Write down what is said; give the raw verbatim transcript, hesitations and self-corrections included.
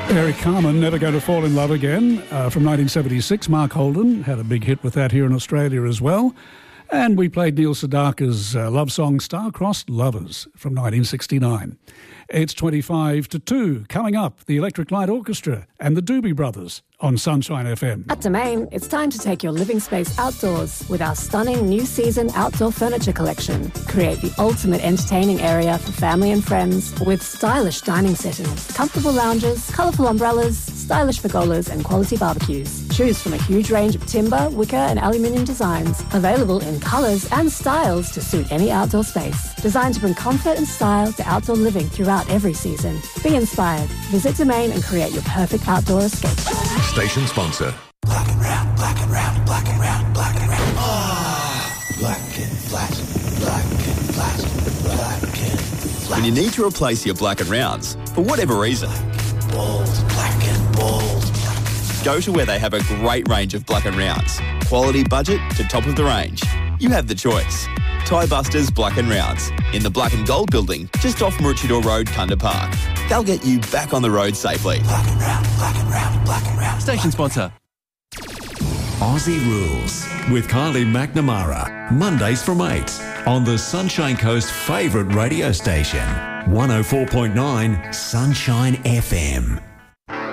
Eric Carmen, Never Going to Fall in Love Again, uh, from nineteen seventy-six. Mark Holden had a big hit with that here in Australia as well. And we played Neil Sedaka's uh, love song Star-Crossed Lovers from nineteen sixty-nine. It's twenty-five to two. Coming up, the Electric Light Orchestra and the Doobie Brothers on Sunshine F M. At Domain, it's time to take your living space outdoors with our stunning new season outdoor furniture collection. Create the ultimate entertaining area for family and friends with stylish dining settings, comfortable lounges, colourful umbrellas, stylish pergolas and quality barbecues. Choose from a huge range of timber, wicker and aluminium designs, available in colours and styles to suit any outdoor space. Designed to bring comfort and style to outdoor living throughout every season. Be inspired. Visit Domain and create your perfect outdoor escape. Station sponsor. Black and round, black and round, black and round, black and round. Ah, black and flat, black and flat, black and flat. When you need to replace your black and rounds, for whatever reason, Black, bold, black and bold, black. Go to where they have a great range of black and rounds. Quality budget to top of the range. You have the choice. Tie Busters Black and Rounds in the Black and Gold building just off Maroochydore Road, Kunda Park. They'll get you back on the road safely. Black and round, black and round, black and round. Station sponsor. Aussie Rules with Kylie McNamara. Mondays from eight on the Sunshine Coast favourite radio station. one oh four point nine Sunshine F M.